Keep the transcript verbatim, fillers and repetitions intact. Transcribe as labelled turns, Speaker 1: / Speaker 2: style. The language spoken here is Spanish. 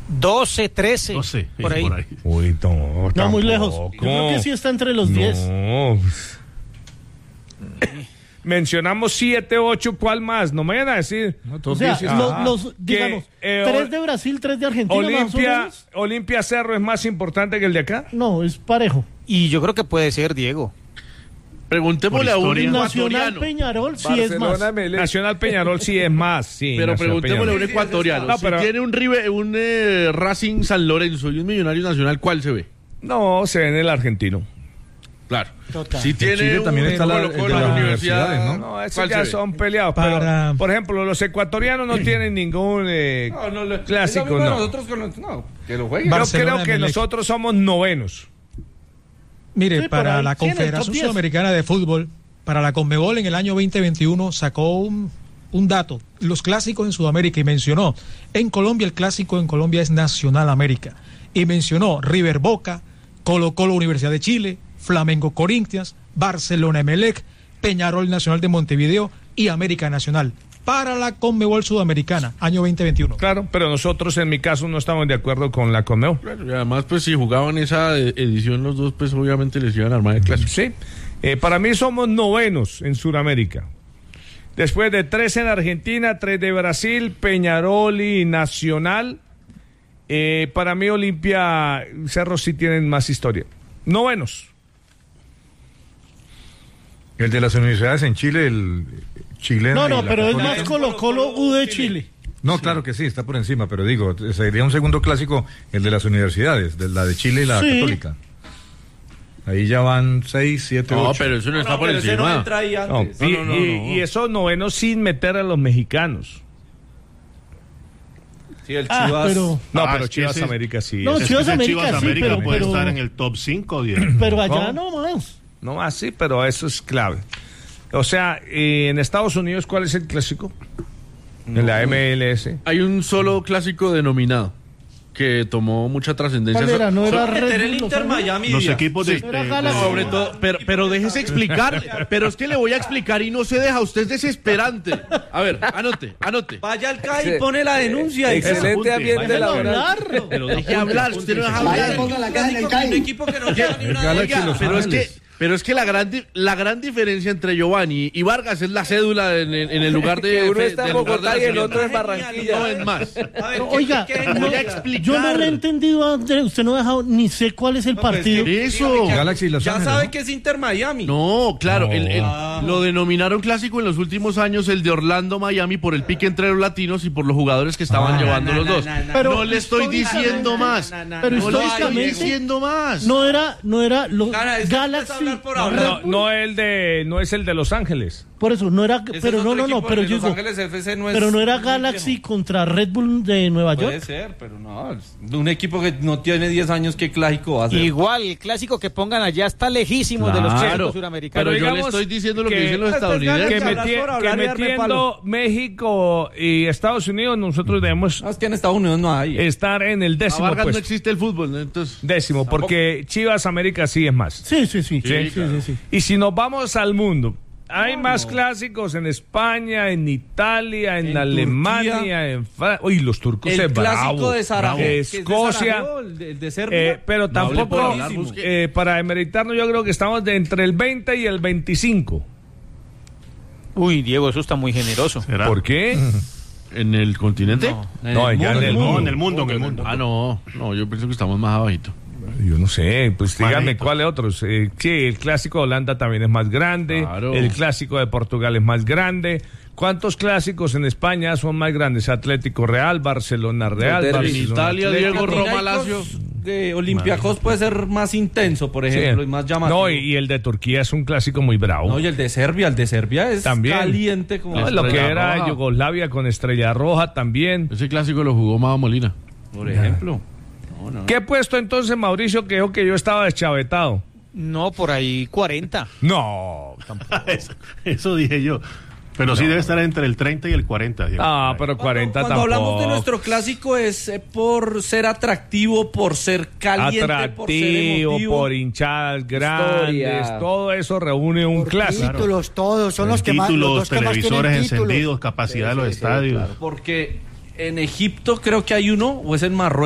Speaker 1: doce, trece,
Speaker 2: doce,
Speaker 1: por ahí.
Speaker 2: por ahí.
Speaker 3: Uy, no,
Speaker 4: No,
Speaker 3: tampoco.
Speaker 4: muy lejos. Yo creo que sí está entre los diez.
Speaker 3: No. Mencionamos siete, ocho, ¿cuál más? No me vayan a decir. No,
Speaker 4: O sea,
Speaker 3: dices,
Speaker 4: lo-
Speaker 3: ah,
Speaker 4: los, digamos,
Speaker 3: que, eh,
Speaker 4: tres de Brasil, tres de Argentina. más o
Speaker 3: Olimpia,
Speaker 4: menos.
Speaker 3: Olimpia Cerro es más importante que el de acá.
Speaker 4: No, es parejo.
Speaker 1: Y yo creo que puede ser, Diego.
Speaker 2: Por
Speaker 5: Preguntémosle a un
Speaker 2: historia.
Speaker 4: Nacional
Speaker 5: ecuatoriano.
Speaker 4: Peñarol sí es más.
Speaker 3: Nacional Peñarol sí es más, sí.
Speaker 5: Pero
Speaker 3: Nacional
Speaker 5: preguntémosle a un
Speaker 3: Peñarol.
Speaker 5: ecuatoriano.
Speaker 3: No, pero-
Speaker 5: Si tiene un, River, un eh, Racing San Lorenzo y un Millonario Nacional, ¿cuál se ve?
Speaker 3: No, se ve en el argentino.
Speaker 5: Claro.
Speaker 4: Total.
Speaker 5: Si tiene
Speaker 6: Chile también
Speaker 5: un
Speaker 6: está la-
Speaker 5: Colo
Speaker 6: el de
Speaker 5: Colo,
Speaker 6: las
Speaker 5: la universidad,
Speaker 6: universidades,
Speaker 3: No, esos
Speaker 5: ¿cuál
Speaker 3: ya
Speaker 5: se ve?
Speaker 3: son peleados.
Speaker 6: Para-
Speaker 3: Pero, por ejemplo, los ecuatorianos no tienen ningún eh, clásico. No.
Speaker 7: Nosotros con los, no, que lo jueguen.
Speaker 3: Yo
Speaker 6: Barcelona,
Speaker 3: creo que
Speaker 6: Emelec.
Speaker 3: nosotros somos novenos.
Speaker 6: Mire,
Speaker 4: Sí, por
Speaker 6: para
Speaker 4: ahí
Speaker 6: la
Speaker 4: tiene el top
Speaker 6: Confederación
Speaker 4: diez.
Speaker 6: Sudamericana de Fútbol, para la Conmebol en el año veinte veintiuno sacó un, un dato, los clásicos en Sudamérica, y mencionó, en Colombia el clásico en Colombia es Nacional América, y mencionó River Boca, Colo Colo Universidad de Chile, Flamengo Corinthians, Barcelona Emelec, Peñarol Nacional de Montevideo y América Nacional. Para la Conmebol Sudamericana, año veinte veintiuno.
Speaker 3: Claro, pero nosotros en mi caso no estamos de acuerdo con la Conmebol.
Speaker 5: Claro, y además, pues si jugaban esa eh, edición los dos, pues obviamente les iban a armar el clásico.
Speaker 3: Sí. Eh, para mí somos novenos en Sudamérica. Después de tres en Argentina, tres de Brasil, Peñarol y Nacional. Eh, para mí Olimpia, Cerro sí tienen más historia. Novenos.
Speaker 6: El de las universidades en Chile, el chileno.
Speaker 4: No, no,
Speaker 6: y la
Speaker 4: pero es
Speaker 6: Católica.
Speaker 4: más Colo Colo U de Chile.
Speaker 6: No, claro que sí, está por encima, pero digo, sería un segundo clásico el de las universidades, de la de Chile y la
Speaker 4: Sí.
Speaker 6: Católica. Ahí ya van seis, siete,
Speaker 5: No,
Speaker 6: ocho.
Speaker 5: pero eso no, está
Speaker 7: No,
Speaker 5: por
Speaker 7: pero ese no
Speaker 5: encima.
Speaker 7: entra ahí
Speaker 3: No,
Speaker 7: antes.
Speaker 3: y,
Speaker 5: no, no,
Speaker 3: y-
Speaker 5: no.
Speaker 3: y esos novenos sin meter a los mexicanos.
Speaker 7: Sí, el
Speaker 4: Ah,
Speaker 7: Chivas.
Speaker 4: pero,
Speaker 3: No,
Speaker 2: Ah,
Speaker 3: pero
Speaker 2: es que
Speaker 3: Chivas
Speaker 2: ese-
Speaker 3: América sí.
Speaker 4: No,
Speaker 3: ese-
Speaker 2: Es
Speaker 4: Chivas
Speaker 2: que ese
Speaker 4: América
Speaker 2: Chivas
Speaker 4: sí,
Speaker 2: América
Speaker 4: pero-
Speaker 2: puede
Speaker 4: pero-
Speaker 2: estar en el top cinco, Diego.
Speaker 4: pero allá
Speaker 3: ¿Cómo?
Speaker 4: no más.
Speaker 3: No, así, pero eso es clave. O sea, eh, en Estados Unidos, ¿cuál es el clásico? En la M L S.
Speaker 5: Hay un solo clásico denominado que tomó mucha trascendencia.
Speaker 4: ¿Cuál era? ¿No era
Speaker 7: Meter
Speaker 4: Red
Speaker 7: el
Speaker 4: Bull
Speaker 7: Inter
Speaker 4: Los
Speaker 7: Miami.
Speaker 2: Los
Speaker 7: diría.
Speaker 2: equipos de...
Speaker 5: Sí.
Speaker 4: Era
Speaker 2: de-
Speaker 4: Galaxy.
Speaker 5: Sobre todo, pero, pero déjese explicar, pero es que le voy a explicar y no se deja, usted es desesperante. A ver, anote, anote.
Speaker 7: Vaya al C A I y pone la denuncia. y se Excelente apunte. ambiente
Speaker 4: Déjalo
Speaker 7: laboral.
Speaker 4: hablar.
Speaker 5: Pero deje hablar, usted no deja
Speaker 8: Vaya,
Speaker 5: hablar.
Speaker 8: ponga la caja en el
Speaker 7: Un
Speaker 8: C A I.
Speaker 7: equipo que no queda ni una
Speaker 6: Galaxy
Speaker 7: liga.
Speaker 6: Los
Speaker 5: Pero es
Speaker 6: Ángeles.
Speaker 5: que, pero es que la gran, di- la gran diferencia entre Giovanni y Vargas es la cédula en, en- en el lugar de.
Speaker 7: Que uno
Speaker 5: fe-
Speaker 7: está en
Speaker 5: del lugar
Speaker 7: Bogotá
Speaker 5: de
Speaker 7: y el
Speaker 5: nacimiento.
Speaker 7: otro en Barranquilla.
Speaker 5: No es más.
Speaker 7: A ver,
Speaker 4: No,
Speaker 7: ¿qué-
Speaker 4: oiga,
Speaker 7: qué- qué-
Speaker 4: no,
Speaker 5: voy a explicar.
Speaker 4: yo no le he entendido a Andrés, usted no ha dejado, ni sé cuál es el
Speaker 7: pues,
Speaker 4: partido.
Speaker 7: que-
Speaker 5: Eso.
Speaker 7: dígame que-
Speaker 6: Galaxy Los
Speaker 7: Ya
Speaker 6: Ángeles,
Speaker 7: sabe
Speaker 6: ¿no?
Speaker 7: que es Inter Miami.
Speaker 5: No, claro,
Speaker 6: No.
Speaker 5: el- el-
Speaker 7: Ah.
Speaker 5: lo denominaron clásico en los últimos años el de Orlando-Miami por el pique entre los latinos y por los jugadores que estaban
Speaker 6: Ah.
Speaker 5: llevando
Speaker 7: No,
Speaker 5: los
Speaker 7: no,
Speaker 5: dos.
Speaker 7: no, no,
Speaker 4: Pero
Speaker 5: no le estoy
Speaker 4: históricamente-
Speaker 5: diciendo más.
Speaker 7: no, no,
Speaker 4: Pero
Speaker 5: no le estoy
Speaker 4: históricamente
Speaker 5: diciendo más.
Speaker 4: no era, no era los
Speaker 7: Cara, eso es
Speaker 4: Galaxy.
Speaker 7: hablar por
Speaker 4: no,
Speaker 7: hablar.
Speaker 3: No, no el de, no es el de Los Ángeles.
Speaker 4: Por eso, no era,
Speaker 7: Ese
Speaker 4: pero
Speaker 7: es
Speaker 4: no,
Speaker 7: otro
Speaker 4: no, no,
Speaker 7: equipo
Speaker 4: pero
Speaker 7: de
Speaker 4: yo
Speaker 7: Los
Speaker 4: digo,
Speaker 7: Ángeles F C no es
Speaker 4: pero no era
Speaker 7: muy
Speaker 4: Galaxy
Speaker 7: viejo.
Speaker 4: contra Red Bull de Nueva
Speaker 7: Puede
Speaker 4: York.
Speaker 7: ser, pero no. es de un equipo que no tiene diez años, ¿qué clásico va a ser?
Speaker 1: Igual, el clásico que pongan allá está lejísimo de los
Speaker 5: Claro,
Speaker 1: clásicos
Speaker 5: pero
Speaker 1: suramericanos.
Speaker 5: yo le
Speaker 3: digamos
Speaker 5: estoy diciendo lo que,
Speaker 3: que-
Speaker 5: dicen los
Speaker 7: Este es
Speaker 5: estadounidenses.
Speaker 3: Que,
Speaker 7: hablar
Speaker 3: meti-
Speaker 7: por hablar
Speaker 3: que
Speaker 7: y darme
Speaker 3: metiendo
Speaker 7: palo.
Speaker 3: México y Estados Unidos, nosotros debemos
Speaker 7: No, es que en Estados Unidos no hay.
Speaker 3: estar en el
Speaker 5: A
Speaker 3: décimo
Speaker 5: Vargas no
Speaker 3: puesto.
Speaker 5: existe el fútbol, ¿no? Entonces.
Speaker 3: Décimo, porque Chivas América sí es más.
Speaker 4: Sí, sí, sí.
Speaker 5: Sí,
Speaker 4: sí, sí,
Speaker 5: claro.
Speaker 4: sí, sí.
Speaker 3: Y si nos vamos al mundo, hay más clásicos en España, en Italia, en,
Speaker 7: En
Speaker 3: Alemania,
Speaker 7: Turquía.
Speaker 3: en Francia. Uy, los turcos
Speaker 7: El
Speaker 3: es
Speaker 7: clásico
Speaker 3: bravo.
Speaker 7: de Sarajevo.
Speaker 3: Bravo.
Speaker 7: que es de
Speaker 3: Escocia.
Speaker 7: Sarajevo, el de, el de Serbia.
Speaker 3: Eh, pero
Speaker 5: No hable por
Speaker 3: tampoco,
Speaker 5: hablar, busque.
Speaker 3: eh, para demeritarnos, yo creo que estamos de entre el veinte y el veinticinco.
Speaker 1: Uy, Diego, eso está muy generoso.
Speaker 2: ¿Será?
Speaker 3: ¿Por qué?
Speaker 5: ¿En el continente?
Speaker 7: En
Speaker 3: No,
Speaker 7: el
Speaker 3: ya
Speaker 7: mundo,
Speaker 3: en el
Speaker 2: No,
Speaker 3: mundo.
Speaker 2: en el mundo, en el mundo.
Speaker 5: Ah, no, no, yo pienso que estamos más abajito.
Speaker 3: Yo no sé, pues dígame
Speaker 2: Manejito.
Speaker 3: cuáles otros. Eh, sí, el clásico de Holanda también es más grande.
Speaker 5: Claro.
Speaker 3: El clásico de Portugal es más grande. ¿Cuántos clásicos en España son más grandes? Atlético Real, Barcelona Real,
Speaker 7: Los derbis.
Speaker 3: Barcelona
Speaker 5: Italia,
Speaker 3: Atlético.
Speaker 5: Diego Roma,
Speaker 7: Panathinaikos
Speaker 5: Lazio.
Speaker 7: de Olympiacos puede ser más intenso, por
Speaker 3: Sí.
Speaker 7: ejemplo, y más llamativo.
Speaker 3: No, y, y el de Turquía es un clásico muy bravo.
Speaker 7: No, y el de Serbia, el de Serbia es
Speaker 3: También.
Speaker 7: caliente como
Speaker 3: No, lo que
Speaker 5: Estrella
Speaker 3: era
Speaker 5: Roja.
Speaker 3: Yugoslavia con Estrella Roja también.
Speaker 5: Ese clásico lo jugó Mado Molina.
Speaker 7: por ejemplo. No, no.
Speaker 3: ¿Qué puesto entonces, Mauricio, que dijo que yo estaba deschavetado?
Speaker 1: No, por ahí cuarenta.
Speaker 3: No, tampoco.
Speaker 2: Eso, eso dije yo. Pero sí debe estar entre el treinta y el cuarenta. Diego.
Speaker 3: Ah, pero cuarenta
Speaker 7: Cuando
Speaker 3: tampoco.
Speaker 7: hablamos de nuestro clásico es eh, por ser atractivo, por ser caliente, por ser
Speaker 3: Atractivo,
Speaker 7: emotivo.
Speaker 3: por hinchadas grandes,
Speaker 7: Historia.
Speaker 3: todo eso reúne un
Speaker 8: Por
Speaker 3: clásico.
Speaker 8: títulos, todos, son los que más, los
Speaker 2: Títulos,
Speaker 8: dos que más
Speaker 2: televisores
Speaker 8: tienen títulos.
Speaker 2: encendidos, capacidad de los
Speaker 7: Sí, sí,
Speaker 2: estadios.
Speaker 7: claro, porque en Egipto creo que hay uno, o es en Marruecos.